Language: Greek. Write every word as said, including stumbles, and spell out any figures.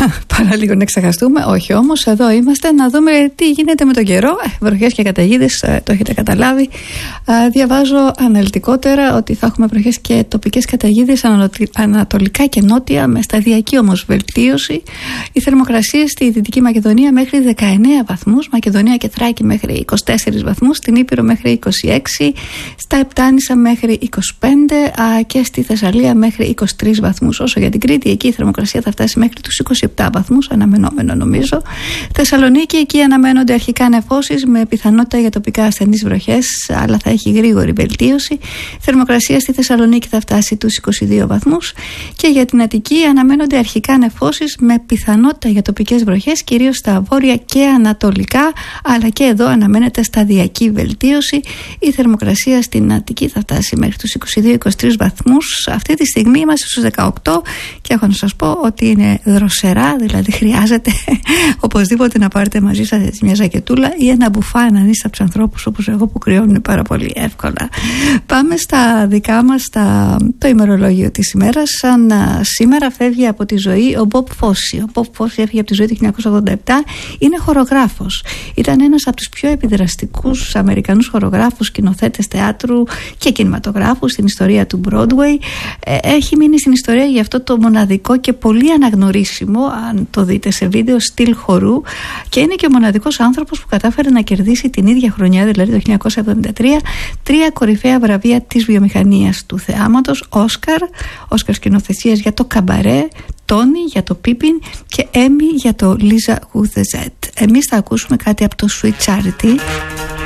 παραλίγο να ξεχαστούμε. Όχι όμως, εδώ είμαστε να δούμε τι γίνεται με τον καιρό. ε, Βροχές και καταιγίδες, ε, το έχετε καταλάβει. ε, Διαβάζω αναλυτικότερα ότι θα έχουμε βροχές και τοπικές καταιγίδες ανατολικά και νότια, με σταδιακή όμως βελτίωση. Η θερμοκρασία στη Δυτική Μακεδονία μέχρι δεκαεννέα βαθμούς, Μακεδονία και Θράκη μέχρι είκοσι τέσσερις βαθμούς, στην Ήπειρο μέχρι είκοσι έξι, στα Επτάνησα μέχρι είκοσι πέντε α, και στη Θεσσαλία μέχρι είκοσι τρεις βαθμούς. Όσο για την Κρήτη, εκεί η θερμοκρασία θα φτάσει μέχρι τους είκοσι επτά βαθμούς, αναμενόμενο νομίζω. Θεσσαλονίκη, εκεί αναμένονται αρχικά νεφώσεις με πιθανότητα για τοπικά ασθενείς βροχές, αλλά θα έχει γρήγορη βελτίωση. Θερμοκρασία στη Θεσσαλονίκη θα φτάσει τους είκοσι δύο βαθμούς. Και για την Αττική αναμένονται αρχικά νεφώσεις με πιθανότητα για τοπικές βροχές, κυρίως στα βόρεια και ανατολικά, αλλά και εδώ αναμένεται σταδιακή βελτίωση. Η θερμοκρασία στην Αττική θα φτάσει μέχρι τους είκοσι δύο είκοσι τρεις βαθμούς. Αυτή τη στιγμή είμαστε στους δεκαοκτώ και έχω να σας πω ότι είναι δροσερά, δηλαδή χρειάζεται οπωσδήποτε να πάρετε μαζί σας μια ζακετούλα ή ένα μπουφάν αν είστε από τους ανθρώπους όπως εγώ που κρυώνουν πάρα πολύ εύκολα. Πάμε στα δικά μας, στα... το ημερολόγιο της ημέρας. Σαν σήμερα φεύγει από τη ζωή ο Μπομπ Φόσι. Ο Μπομπ Φόσι έφυγε από τη ζωή το χίλια εννιακόσια ογδόντα επτά. Είναι χορογράφος. Ήταν ένας από τους πιο επιδραστικούς Αμερικανούς χορογράφους, σκηνοθέτες θεάτρου και κινηματογράφου στην ιστορία του Broadway. Έχει μείνει στην ιστορία για αυτό το μοναδικό και πολύ αναγνωρίσιμο, αν το δείτε σε βίντεο, στυλ χορού, και είναι και ο μοναδικός άνθρωπος που κατάφερε να κερδίσει την ίδια χρονιά, δηλαδή το χίλια εννιακόσια εβδομήντα τρία, τρία κορυφαία βραβεία της βιομηχανίας του θεάματος, Όσκαρ, Όσκαρ σκηνοθεσίας για το Καμπαρέ, Τόνι για το Πίπιν και Έμι για το Λίζα Who the Z. Εμείς θα ακούσουμε κάτι από το Sweet Charity.